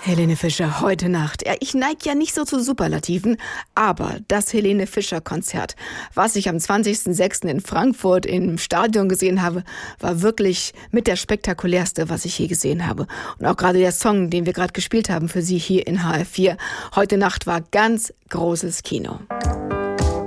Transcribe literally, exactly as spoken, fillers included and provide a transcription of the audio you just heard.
Helene Fischer, heute Nacht. Ja, ich neige ja nicht so zu Superlativen, aber das Helene Fischer-Konzert, was ich am zwanzigsten sechsten in Frankfurt im Stadion gesehen habe, war wirklich mit der spektakulärste, was ich je gesehen habe. Und auch gerade der Song, den wir gerade gespielt haben für Sie hier in H F vier, heute Nacht war ganz großes Kino.